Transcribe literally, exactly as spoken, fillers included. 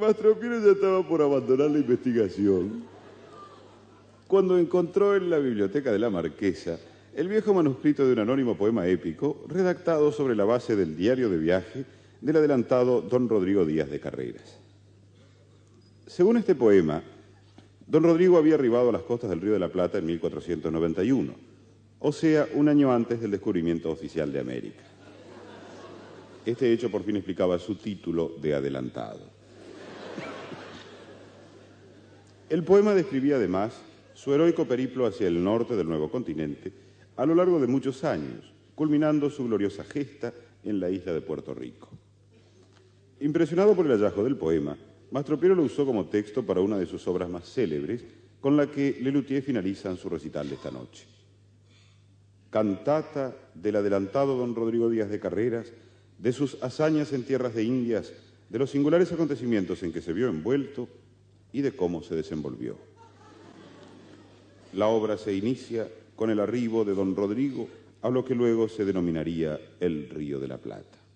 Mastropiero ya estaba por abandonar la investigación cuando encontró en la biblioteca de la Marquesa el viejo manuscrito de un anónimo poema épico redactado sobre la base del diario de viaje del adelantado don Rodrigo Díaz de Carreras. Según este poema, don Rodrigo había arribado a las costas del Río de la Plata en mil cuatrocientos noventa y uno, o sea, un año antes del descubrimiento oficial de América. Este hecho por fin explicaba su título de adelantado. El poema describía además su heroico periplo hacia el norte del nuevo continente a lo largo de muchos años, culminando su gloriosa gesta en la isla de Puerto Rico. Impresionado por el hallazgo del poema, Mastropiero lo usó como texto para una de sus obras más célebres, con la que Lelutier finaliza su recital de esta noche. Cantata del adelantado don Rodrigo Díaz de Carreras, de sus hazañas en tierras de Indias, de los singulares acontecimientos en que se vio envuelto y de cómo se desenvolvió. La obra se inicia con el arribo de don Rodrigo a lo que luego se denominaría el Río de la Plata.